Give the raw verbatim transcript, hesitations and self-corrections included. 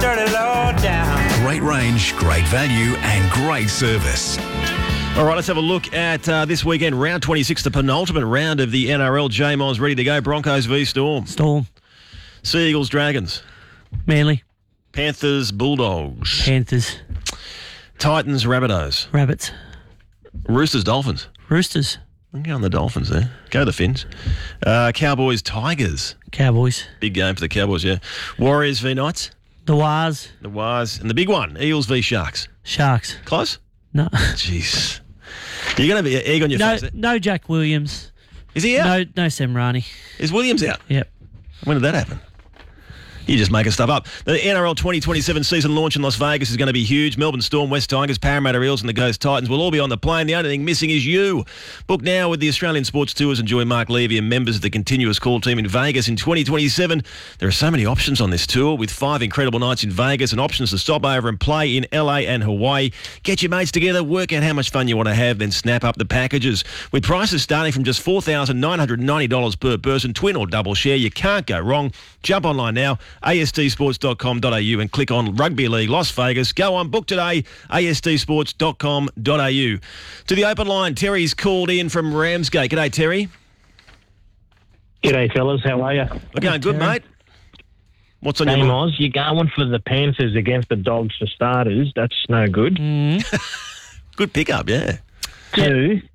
dirty low down. Great range, great value and great service. All right, let's have a look at uh, this weekend, round twenty-six, the penultimate round of the N R L. J-Moz ready to go. Broncos v Storm. Storm. Sea Eagles, Dragons. Manly. Panthers, Bulldogs. Panthers. Titans, Rabbitohs. Rabbits. Roosters, Dolphins. Roosters. I'm going the Dolphins there. Go the Finns. Uh, Cowboys, Tigers. Cowboys. Big game for the Cowboys, yeah. Warriors v Knights. The Wars. The Wars. And the big one, Eels v Sharks. Sharks. Close? No. Jeez. You're going to be egg on your no, face. Eh? no Jack Williams. Is he out? No, no Sam Rani. Is Williams out? Yep. When did that happen? You're just making stuff up. The N R L twenty twenty-seven season launch in Las Vegas is going to be huge. Melbourne Storm, West Tigers, Parramatta Eels and the Ghost Titans will all be on the plane. The only thing missing is you. Book now with the Australian Sports Tours and join Mark Levy and members of the Continuous Call team in Vegas in twenty twenty-seven. There are so many options on this tour with five incredible nights in Vegas and options to stop over and play in L A and Hawaii. Get your mates together, work out how much fun you want to have, then snap up the packages. With prices starting from just four thousand nine hundred ninety dollars per person, twin or double share, you can't go wrong. Jump online now, A S D sports dot com dot a u and click on Rugby League Las Vegas. Go on, book today, A S D sports dot com dot a u. To the open line, Terry's called in from Ramsgate. G'day, Terry. G'day, fellas. How are you? We're going good, mate. What's on your Game mind? Oz, you're going for the Panthers against the Dogs for starters. That's no good. Good pickup, yeah. Two,